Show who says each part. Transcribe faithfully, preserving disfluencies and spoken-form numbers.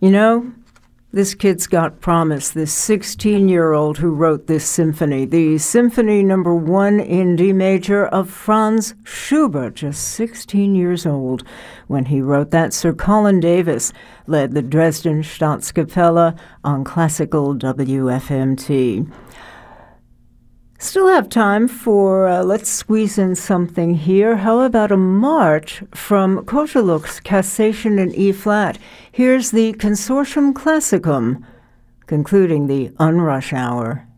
Speaker 1: You know, this kid's got promise, this sixteen-year-old who wrote this symphony, the Symphony Number One in D major of Franz Schubert, just sixteen years old when he wrote that. Sir Colin Davis led the Dresden Staatskapelle on classical W F M T. Still have time for, uh, let's squeeze in something here. How about a march from Kozelek's Cassation in E-flat? Here's the Consortium Classicum, concluding the Unrush Hour.